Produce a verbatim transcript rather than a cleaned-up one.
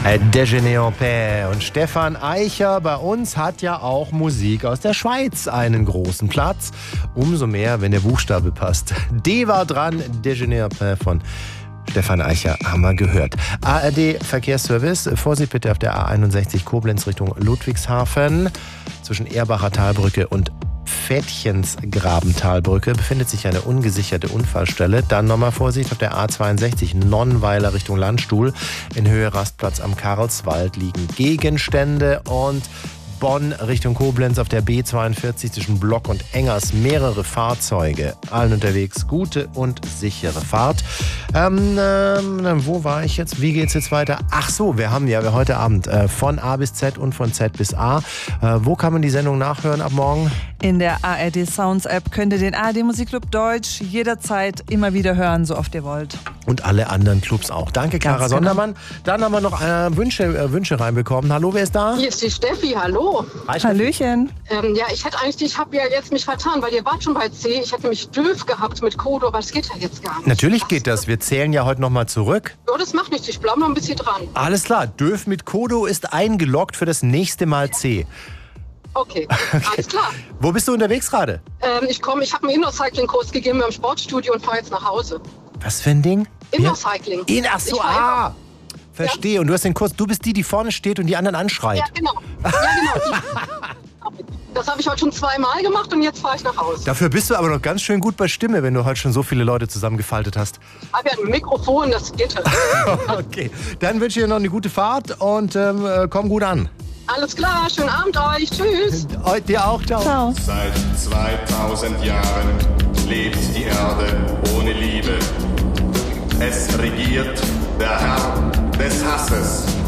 Déjeuner en paix. Und Stefan Eicher bei uns hat ja auch Musik aus der Schweiz einen großen Platz. Umso mehr, wenn der Buchstabe passt. D war dran, Déjeuner en paix von Stefan Eicher haben wir gehört. A R D Verkehrsservice, Vorsicht bitte auf der A einundsechzig Koblenz Richtung Ludwigshafen. Zwischen Erbacher Talbrücke und Vätchensgrabentalbrücke befindet sich eine ungesicherte Unfallstelle. Dann nochmal Vorsicht auf der A zweiundsechzig Nonnweiler Richtung Landstuhl. In Höhe Rastplatz am Karlswald liegen Gegenstände. Und Bonn Richtung Koblenz auf der B zweiundvierzig zwischen Block und Engers mehrere Fahrzeuge. Allen unterwegs gute und sichere Fahrt. Ähm, ähm, wo war ich jetzt? Wie geht's jetzt weiter? Ach so, wir haben ja wir heute Abend äh, von A bis Z und von Z bis A. Äh, wo kann man die Sendung nachhören ab morgen? In der A R D Sounds App könnt ihr den A R D Musikclub Deutsch jederzeit immer wieder hören, so oft ihr wollt. Und alle anderen Clubs auch. Danke, Clara Ganz Sondermann. Dann haben wir noch äh, Wünsche, äh, Wünsche reinbekommen. Hallo, wer ist da? Hier ist die Steffi, hallo. Hi, Steffi. Hallöchen. Ähm, ja, ich hätte eigentlich, ich habe ja jetzt mich vertan, weil ihr wart schon bei C. Ich hätte nämlich Döf gehabt mit Kodo, aber das geht ja jetzt gar nicht. Natürlich geht das. Wir zählen ja heute nochmal zurück. Ja, das macht nichts, ich bleibe noch ein bisschen dran. Alles klar. Döf mit Kodo ist eingeloggt für das nächste Mal C. Okay, alles klar. Wo bist du unterwegs gerade? Ähm, ich komme, ich habe einen Indoor-Cycling-Kurs gegeben beim Sportstudio und fahre jetzt nach Hause. Was für ein Ding? Indoor-Cycling. In, ach so, Ich fahre ah. einfach- Verstehe. Und du hast den Kurs, du bist die, die vorne steht und die anderen anschreit. Ja, genau. Ja, genau. Das habe ich heute schon zweimal gemacht und jetzt fahre ich nach Hause. Dafür bist du aber noch ganz schön gut bei Stimme, wenn du heute schon so viele Leute zusammengefaltet hast. Ich habe ja ein Mikrofon, das geht. Okay, dann wünsche ich dir noch eine gute Fahrt und ähm, äh, komm gut an. Alles klar, schönen Abend euch. Tschüss. Eu- Dir auch, ciao. Ciao. Seit zweitausend Jahren lebt die Erde ohne Liebe. Es regiert der Herr des Hasses.